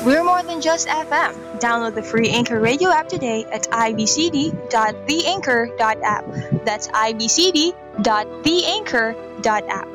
We're more than just FM. Download the free Anchor Radio app today at ibcd.theanchor.app. That's ibcd.theanchor.app.